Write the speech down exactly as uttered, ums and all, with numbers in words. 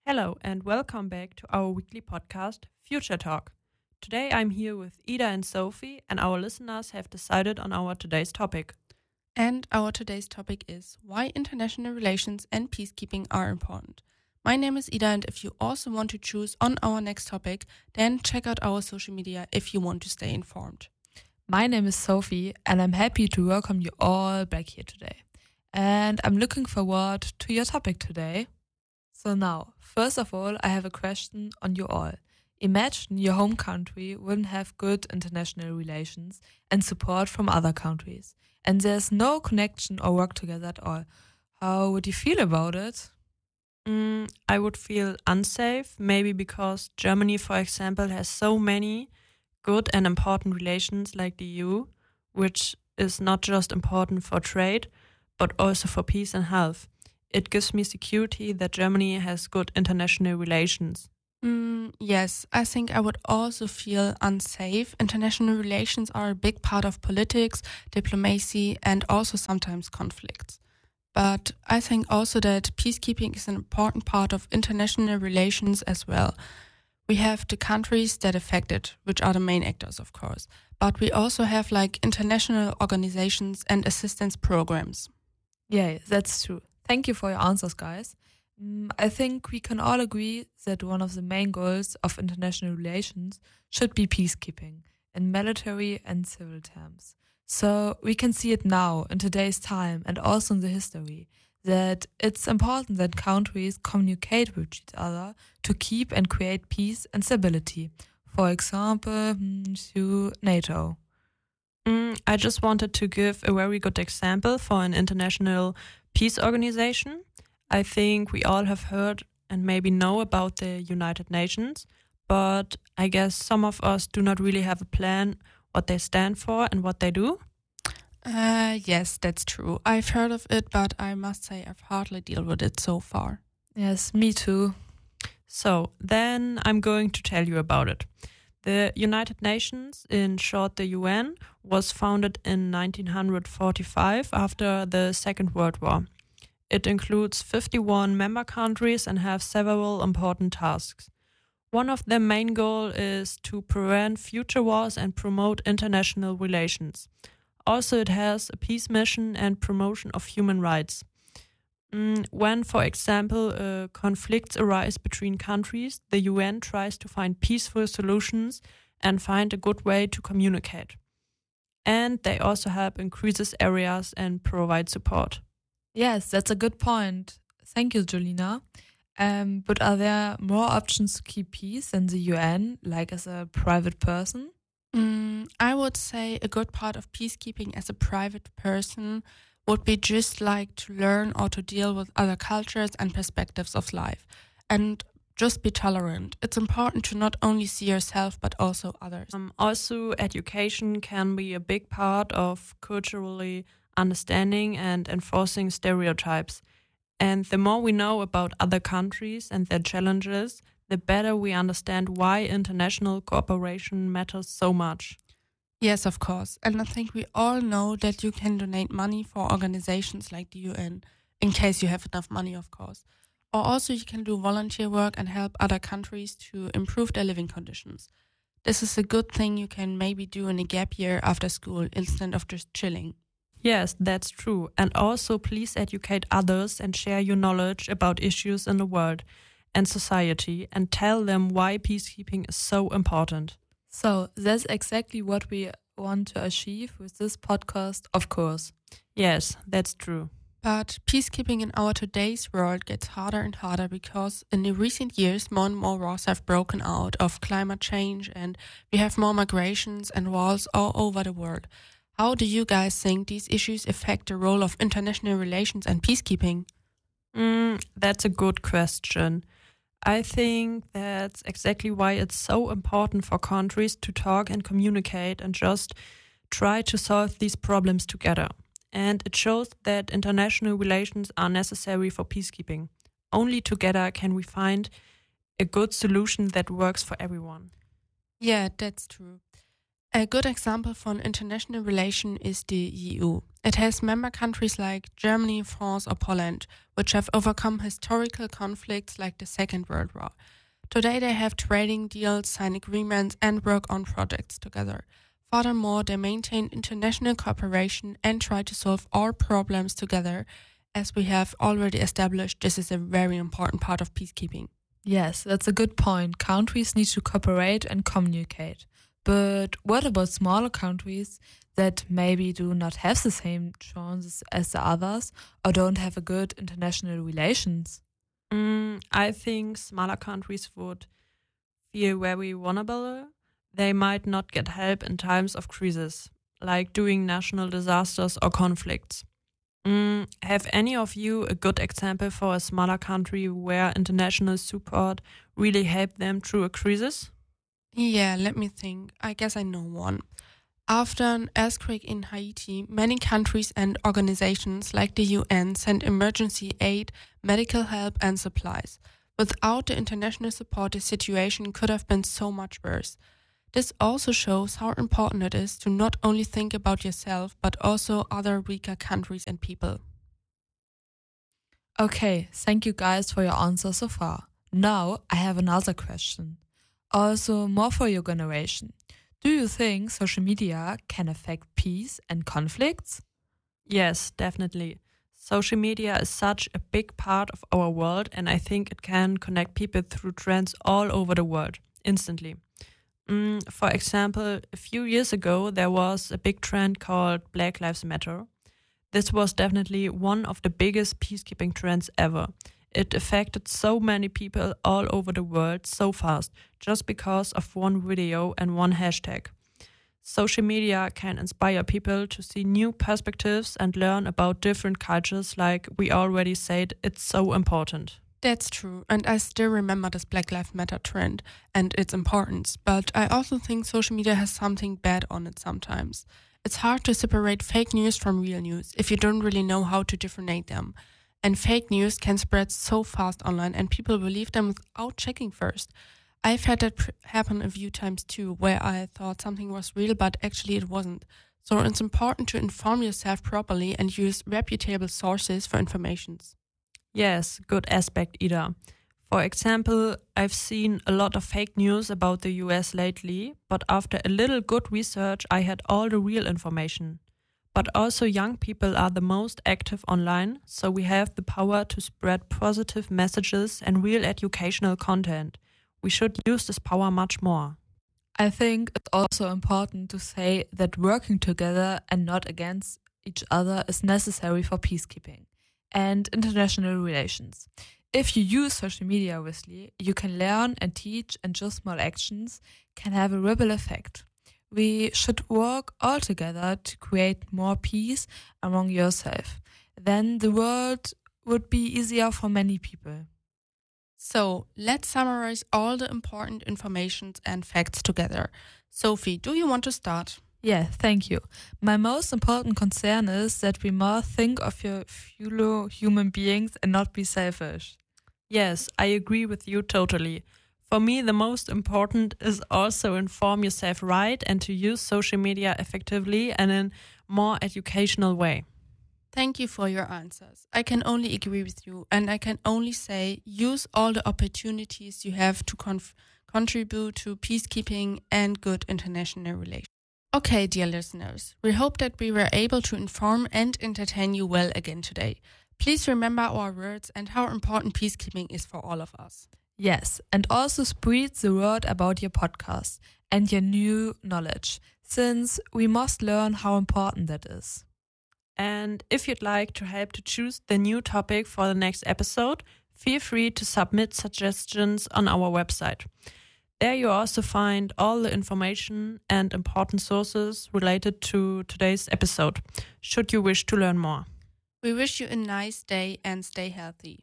Hello, and welcome back to our weekly podcast, Future Talk. Today I'm here with Ida and Sophie, and our listeners have decided on our today's topic. And our today's topic is why international relations and peacekeeping are important. My name is Ida, and if you also want to choose on our next topic, then check out our social media if you want to stay informed. My name is Sophie, and I'm happy to welcome you all back here today. And I'm looking forward to your topic today. So now, first of all, I have a question on you all. Imagine your home country wouldn't have good international relations and support from other countries, and there's no connection or work together at all. How would you feel about it? Mm, I would feel unsafe, maybe because Germany, for example, has so many good and important relations like the E U, which is not just important for trade, but also for peace and health. It gives me security that Germany has good international relations. Mm, yes, I think I would also feel unsafe. International relations are a big part of politics, diplomacy, and also sometimes conflicts. But I think also that peacekeeping is an important part of international relations as well. We have the countries that affect it, which are the main actors, of course. But we also have like international organizations and assistance programs. Yeah, that's true. Thank you for your answers, guys. Mm, I think we can all agree that one of the main goals of international relations should be peacekeeping in military and civil terms. So we can see it now in today's time and also in the history that it's important that countries communicate with each other to keep and create peace and stability. For example, mm, through NATO. Mm, I just wanted to give a very good example for an international peace organization. I think we all have heard and maybe know about the United Nations, but I guess some of us do not really have a plan what they stand for and what they do. Uh, yes, that's true. I've heard of it, but I must say I've hardly dealt with it so far. Yes, me too. So then I'm going to tell you about it. The United Nations, in short the U N, was founded in nineteen forty-five after the Second World War. It includes fifty-one member countries and has several important tasks. One of their main goals is to prevent future wars and promote international relations. Also, it has a peace mission and promotion of human rights. Mm, When, for example, uh, conflicts arise between countries, the U N tries to find peaceful solutions and find a good way to communicate. And they also help in crisis areas and provide support. Yes, that's a good point. Thank you, Julina. Um, but are there more options to keep peace in the U N, like as a private person? Mm, I would say a good part of peacekeeping as a private person would be just like to learn or to deal with other cultures and perspectives of life. And just be tolerant. It's important to not only see yourself but also others. Um, also, education can be a big part of culturally understanding and enforcing stereotypes. And the more we know about other countries and their challenges, the better we understand why international cooperation matters so much. Yes, of course. And I think we all know that you can donate money for organizations like the U N, in case you have enough money, of course. Or also you can do volunteer work and help other countries to improve their living conditions. This is a good thing you can maybe do in a gap year after school instead of just chilling. Yes, that's true. And also, please educate others and share your knowledge about issues in the world and society and tell them why peacekeeping is so important. So that's exactly what we want to achieve with this podcast, of course. Yes, that's true. But peacekeeping in our today's world gets harder and harder because in the recent years more and more wars have broken out of climate change and we have more migrations and wars all over the world. How do you guys think these issues affect the role of international relations and peacekeeping? Mm, that's a good question. I think that's exactly why it's so important for countries to talk and communicate and just try to solve these problems together. And it shows that international relations are necessary for peacekeeping. Only together can we find a good solution that works for everyone. Yeah, that's true. A good example for an international relation is the E U. It has member countries like Germany, France, or Poland, which have overcome historical conflicts like the Second World War. Today they have trading deals, sign agreements, and work on projects together. Furthermore, they maintain international cooperation and try to solve all problems together. As we have already established, this is a very important part of peacekeeping. Yes, that's a good point. Countries need to cooperate and communicate. But what about smaller countries that maybe do not have the same chances as the others or don't have a good international relations? Mm, I think smaller countries would feel very vulnerable. They might not get help in times of crisis, like during national disasters or conflicts. Mm, have any of you a good example for a smaller country where international support really helped them through a crisis? Yeah, let me think. I guess I know one. After an earthquake in Haiti, many countries and organizations like the U N sent emergency aid, medical help, and supplies. Without the international support, the situation could have been so much worse. This also shows how important it is to not only think about yourself, but also other weaker countries and people. Okay, thank you guys for your answers so far. Now I have another question. Also, more for your generation. Do you think social media can affect peace and conflicts? Yes, definitely. Social media is such a big part of our world, and I think it can connect people through trends all over the world instantly. Mm, for example, a few years ago, there was a big trend called Black Lives Matter. This was definitely one of the biggest peacekeeping trends ever. It affected so many people all over the world so fast, just because of one video and one hashtag. Social media can inspire people to see new perspectives and learn about different cultures, like we already said, it's so important. That's true, and I still remember this Black Lives Matter trend and its importance, but I also think social media has something bad on it sometimes. It's hard to separate fake news from real news if you don't really know how to differentiate them. And fake news can spread so fast online and people believe them without checking first. I've had that pr- happen a few times too, where I thought something was real but actually it wasn't. So it's important to inform yourself properly and use reputable sources for information. Yes, good aspect, Ida. For example, I've seen a lot of fake news about the U S lately, but after a little good research, I had all the real information. But also young people are the most active online, so we have the power to spread positive messages and real educational content. We should use this power much more. I think it's also important to say that working together and not against each other is necessary for peacekeeping and international relations. If you use social media wisely, you can learn and teach, and just small actions can have a ripple effect. We should work all together to create more peace among yourself. Then the world would be easier for many people. So let's summarize all the important information and facts together. Sophie, do you want to start? Yeah, thank you. My most important concern is that we more think of your fellow human beings and not be selfish. Yes, I agree with you totally. For me, the most important is also inform yourself right and to use social media effectively and in a more educational way. Thank you for your answers. I can only agree with you, and I can only say use all the opportunities you have to conf- contribute to peacekeeping and good international relations. Okay, dear listeners, we hope that we were able to inform and entertain you well again today. Please remember our words and how important peacekeeping is for all of us. Yes, and also spread the word about your podcast and your new knowledge, since we must learn how important that is. And if you'd like to help to choose the new topic for the next episode, feel free to submit suggestions on our website. There you also find all the information and important sources related to today's episode, should you wish to learn more. We wish you a nice day and stay healthy.